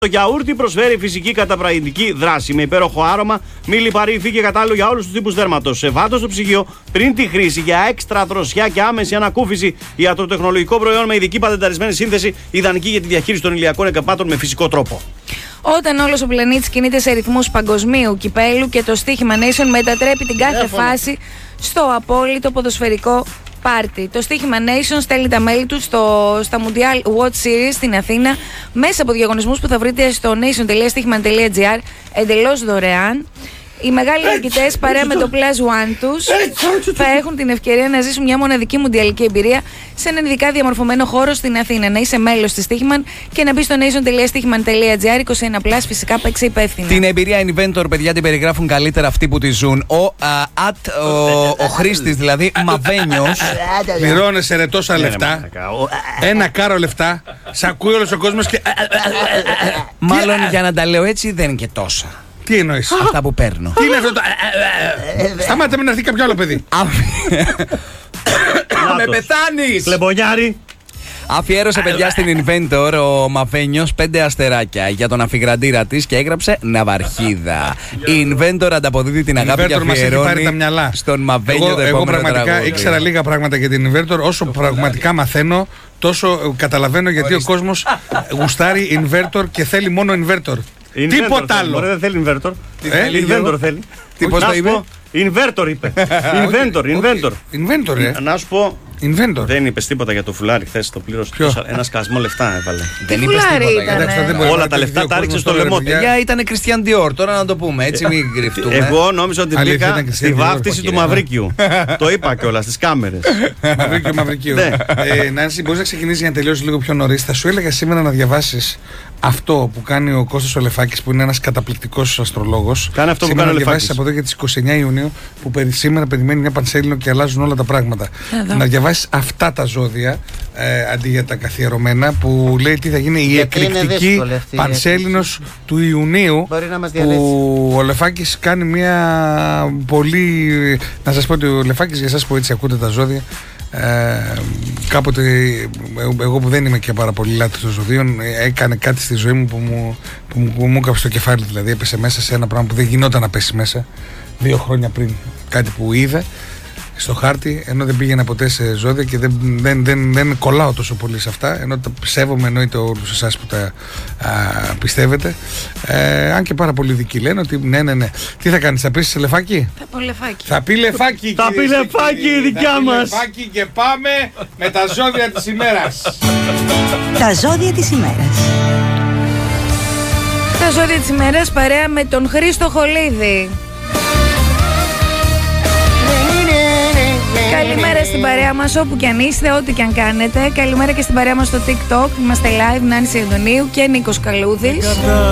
Το γιαούρτι προσφέρει φυσική καταπραγητική δράση με υπέροχο άρωμα, μη λιπαρή υφή και κατάλληλο για όλους τους τύπους δέρματος. Σεβάτο στο ψυγείο πριν τη χρήση για έξτρα δροσιά και άμεση ανακούφιση. Ιατροτεχνολογικό προϊόν με ειδική πατενταρισμένη σύνθεση, ιδανική για τη διαχείριση των ηλιακών εγκαπάτων με φυσικό τρόπο. Όταν όλος ο πλανήτης κινείται σε ρυθμούς παγκοσμίου κυπέλου και το στοίχημα Nation μετατρέπει την κάθε φάση στο απόλυτο ποδοσφαιρικό πάρτι. Το στοίχημα Nation στέλνει τα μέλη του στα Mundial Watch Series στην Αθήνα μέσα από διαγωνισμούς που θα βρείτε στο nation.stichman.gr εντελώς δωρεάν. Οι μεγάλοι νικητές παρέα με το Plus One τους θα έχουν την ευκαιρία να ζήσουν μια μοναδική μουντιαλική εμπειρία σε έναν ειδικά διαμορφωμένο χώρο στην Αθήνα. Να είσαι μέλος της Stichman και να μπει στο nation.stichman.gr 21+, φυσικά παίξε υπεύθυνα. Την εμπειρία Inventor, παιδιά, την περιγράφουν καλύτερα αυτοί που τη ζουν. Ο χρήστης, δηλαδή, Μαβένιος. Πληρώνεσαι ρε τόσα λεφτά. Ένα κάρο λεφτά. Σ' ακούει όλος ο κόσμος και. Μάλλον για να τα λέω έτσι δεν είναι και τόσα. Τι εννοείς? Αυτά που παίρνω. Τι είναι αυτό το. Σταμάτε με να έρθει κάποιο άλλο παιδί. Με πεθάνεις! Λεμπονιάρη. Αφιέρωσε, παιδιά, στην Inventor ο Μαβένιος 5 αστεράκια για τον αφιγραντήρα της και έγραψε Ναυαρχίδα. Η Inventor ανταποδίδει την αγάπη και αφιερώνει στον Μαβένιο το επόμενο Εγώ πραγματικά τραγούδι. ήξερα λίγα πράγματα για την Inventor. Όσο πραγματικά μαθαίνω, τόσο καταλαβαίνω γιατί ο κόσμος γουστάρει Inventor και θέλει μόνο Inventor. Τίποτα άλλο. Δεν θέλει inverter. Inventor θέλει. Τι πώς το είπε? Inverter είπε. Inventor. Inventor, Να σου πω. Inventor. Δεν είπε τίποτα για το φουλάρι χθες, το πλήρωσε. Ένα σκασμό λεφτά έβαλε. Δεν είπε τίποτα. Όλα τα λεφτά τα ρίξε στο λαιμό. Για ήταν Christian Dior, τώρα να το πούμε. Έτσι μην κρυφτούμε. Εγώ νόμιζα ότι μπήκα στη βάφτιση του Μαυρίκιου. Το είπα κιόλας στις κάμερες. Μαυρίκιο. Νάνση, μπορείς να ξεκινήσεις για να τελειώσεις λίγο πιο νωρίς. Θα σου έλεγα σήμερα να διαβάσεις αυτό που κάνει ο Κώστας ο Λεφάκης, που είναι ένας καταπληκτικός αστρολόγος. Κάνει αυτό που κάνει ο Λεφάκης. Από εδώ και τις 29 Ιουνίου, που σήμερα περιμένει μια πανσέλινο και αλλάζουν όλα τα πράγματα. Να διαβάσεις αυτά τα ζώδια αντί για τα καθιερωμένα, που λέει τι θα γίνει η εκρηκτική πανσέλινος του Ιουνίου. Που ο Λεφάκης κάνει μια πολύ. Να σας πω ότι ο Λεφάκης, για εσάς που έτσι ακούτε τα ζώδια, κάποτε εγώ που δεν είμαι και πάρα πολύ λάτρης των ζωδίων, έκανε κάτι στη ζωή μου που μου έκαψε το κεφάλι. Δηλαδή έπεσε μέσα σε ένα πράγμα που δεν γινόταν να πέσει μέσα 2 χρόνια πριν. Κάτι που είδε στο χάρτη, ενώ δεν πήγαινα ποτέ σε ζώδια και δεν κολλάω τόσο πολύ σε αυτά, ενώ τα σέβομαι, εννοείται όλους εσάς που τα πιστεύετε, αν και πάρα πολλοί δικοί λένε ότι ναι. Τι θα κάνεις, θα πεις σε Λεφάκι? Θα πω Λεφάκι. Θα πει Λεφάκι. Θα πει Λεφάκι η δικιά μας. Λεφάκι, και πάμε με τα ζώδια της ημέρας. Τα ζώδια της ημέρας. Τα ζώδια της ημέρας παρέα με τον Χρήστο Χολίδη. Καλημέρα στην παρέα μας όπου και αν είστε, ό,τι και αν κάνετε. Καλημέρα και στην παρέα μας στο TikTok. Είμαστε live, Νάνση Αντωνίου και Νίκος Καλούδης.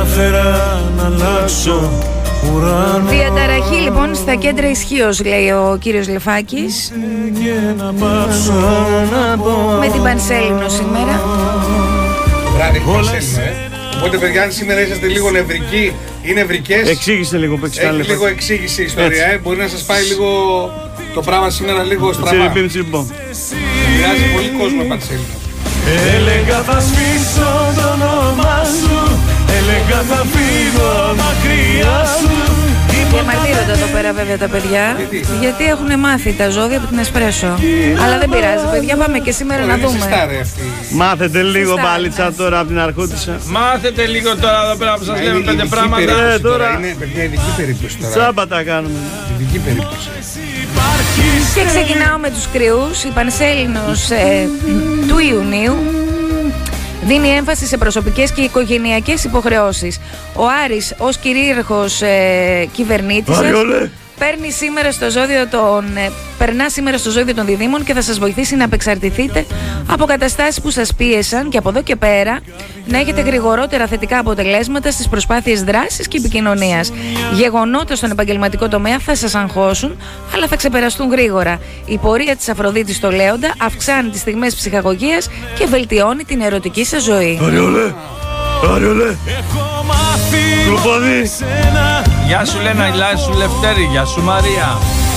Διαταραχή λοιπόν στα κέντρα ισχύως, λέει ο κύριος Λεφάκης. Με την Πανσέλινο σήμερα. Βράδυ Πανσέλινο, Οπότε, παιδιά, αν σήμερα είσαστε λίγο νευρικοί ή νευρικές, εξήγησε λίγο. Έχει λίγο εξήγηση η ιστορία. Μπορεί να σας πάει λίγο το πράγμα σήμερα λίγο στραβά. Πειράζει πολύ κόσμο Πανσέλινο. Έλεγα θα σβήσω το όνομά σου, έλεγα θα φύγω μακριά σου. Διαμαρτύρονται εδώ πέρα βέβαια τα παιδιά. Γιατί έχουν μάθει τα ζώδια από την Εσπρέσο. Αλλά δεν πειράζει, παιδιά, πάμε και σήμερα να δούμε. Μάθετε λίγο μπάλιτσα τώρα από την αρχόντισσα. Μάθετε λίγο τώρα εδώ πέρα που σας λέμε 5 πράγματα. Τώρα είναι, παιδιά, ειδική περίπτωση τώρα. Τσάμπα τα κάνουμε. Ειδική περίπτωση. Και ξεκινάω με τους κρυούς. Η Πανσέλινος του Ιουνίου δίνει έμφαση σε προσωπικές και οικογενειακές υποχρεώσεις. Ο Άρης ως κυρίαρχος κυβερνήτης περνά σήμερα στο ζώδιο των Διδύμων και θα σας βοηθήσει να απεξαρτηθείτε από καταστάσεις που σας πίεσαν και από εδώ και πέρα να έχετε γρηγορότερα θετικά αποτελέσματα στις προσπάθειες δράσης και επικοινωνίας. Γεγονότα στον επαγγελματικό τομέα θα σας αγχώσουν, αλλά θα ξεπεραστούν γρήγορα. Η πορεία της Αφροδίτης στο Λέοντα αυξάνει τις στιγμές ψυχαγωγίας και βελτιώνει την ερωτική σας ζωή. Άριολε. Γεια σου Λένα, γεια σου Λευτέρη, γεια σου Μαρία.